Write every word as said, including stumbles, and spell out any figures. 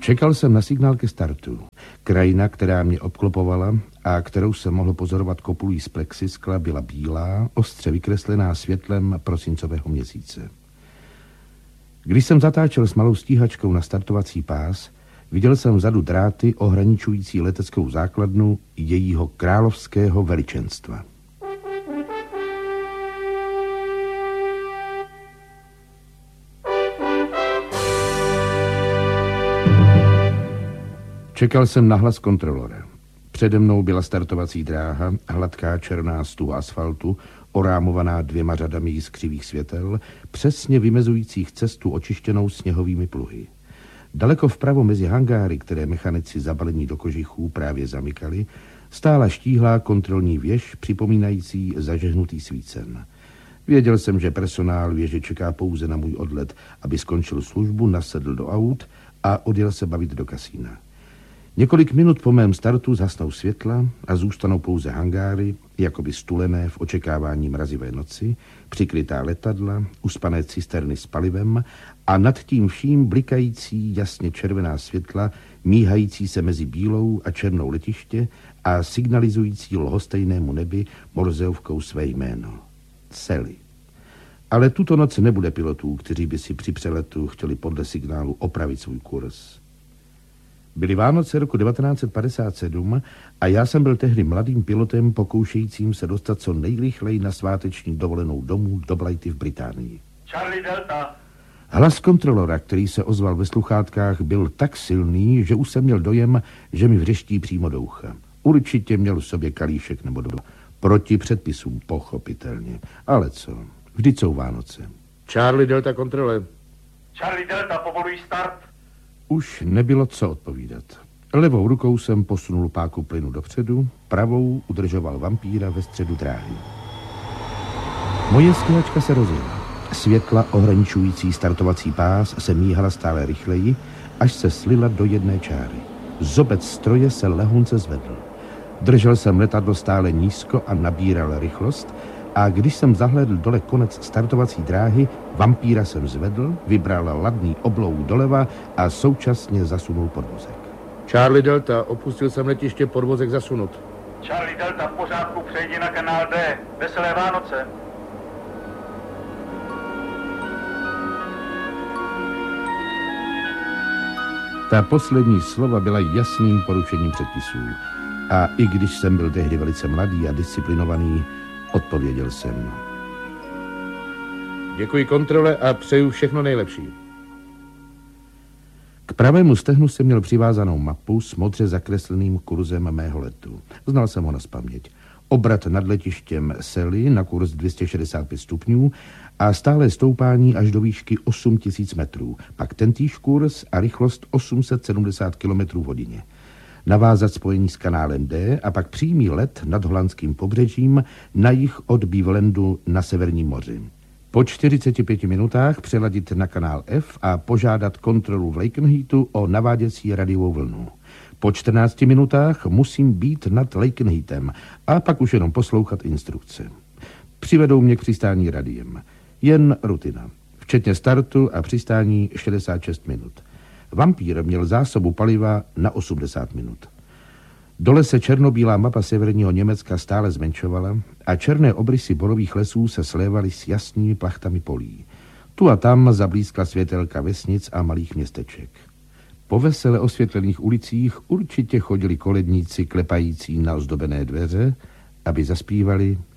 Čekal jsem na signál ke startu. Krajina, která mě obklopovala a kterou jsem mohl pozorovat kopulí z plexiskla, byla bílá, ostře vykreslená světlem prosincového měsíce. Když jsem zatáčel s malou stíhačkou na startovací pás, viděl jsem vzadu dráty ohraničující leteckou základnu jejího královského veličenstva. Čekal jsem na hlas kontrolora. Přede mnou byla startovací dráha, hladká černá stůl asfaltu, orámovaná dvěma řadami jiskřivých světel, přesně vymezujících cestu očištěnou sněhovými pluhy. Daleko vpravo mezi hangáry, které mechanici zabalení do kožichů právě zamykali, stála štíhlá kontrolní věž připomínající zažehnutý svícen. Věděl jsem, že personál věže čeká pouze na můj odlet, aby skončil službu, nasedl do aut a odjel se bavit do kasína. Několik minut po mém startu zhasnou světla a zůstanou pouze hangáry, jakoby stulené v očekávání mrazivé noci, přikrytá letadla, uspané cisterny s palivem a nad tím vším blikající jasně červená světla, míhající se mezi bílou a černou letiště a signalizující lhostejnému nebi morzeovkou své jméno. Sally. Ale tuto noc nebude pilotů, kteří by si při přeletu chtěli podle signálu opravit svůj kurz. Byly Vánoce roku devatenáct set padesát sedm a já jsem byl tehdy mladým pilotem pokoušejícím se dostat co nejrychleji na sváteční dovolenou domů do Blighty v Británii. Charlie Delta. Hlas kontrolora, který se ozval ve sluchátkách, byl tak silný, že už jsem měl dojem, že mi vřeští přímo do ucha. Určitě měl v sobě kalíšek nebo dva. Proti předpisům, pochopitelně. Ale co? Vždyť jsou Vánoce. Charlie Delta kontrole. Charlie Delta, povolují start. Už nebylo co odpovídat. Levou rukou jsem posunul páku plynu dopředu, pravou udržoval vampíra ve středu dráhy. Moje stíhačka se rozjela. Světla ohraničující startovací pás se míhala stále rychleji, až se slila do jedné čáry. Zobec stroje se lehonce zvedl. Držel jsem letadlo stále nízko a nabíral rychlost, a když jsem zahlédl dole konec startovací dráhy, vampíra jsem zvedl, vybral ladný oblouk doleva a současně zasunul podvozek. Charlie Delta, opustil jsem letiště, podvozek zasunut. Charlie Delta, v pořádku, přejdi na kanál D. Veselé Vánoce. Ta poslední slova byla jasným porušením předpisů. A i když jsem byl tehdy velice mladý a disciplinovaný, odpověděl jsem. Děkuji kontrole a přeju všechno nejlepší. K pravému stehnu jsem měl přivázanou mapu s modře zakresleným kurzem mého letu. Znal jsem ho nazpaměť. Obrat nad letištěm Sally na kurz dvě stě šedesát pět stupňů a stále stoupání až do výšky osm tisíc metrů. Pak tentýž kurz a rychlost osm set sedmdesát kilometrů v hodině. Navázat spojení s kanálem D a pak přímý let nad holandským pobřežím na jih od Bevelandu na Severním moři. Po čtyřiceti pěti minutách přeladit na kanál F a požádat kontrolu v Lakenheatu o naváděcí radiovou vlnu. Po čtrnácti minutách musím být nad Lakenheatem a pak už jenom poslouchat instrukce. Přivedou mě k přistání radiem. Jen rutina. Včetně startu a přistání šedesát šest minut. Vampír měl zásobu paliva na osmdesát minut. Dole se černobílá mapa severního Německa stále zmenšovala a černé obrysy borových lesů se slévaly s jasnými plachtami polí. Tu a tam zablízkla světelka vesnic a malých městeček. Po vesele osvětlených ulicích určitě chodili koledníci klepající na ozdobené dveře, aby zaspívali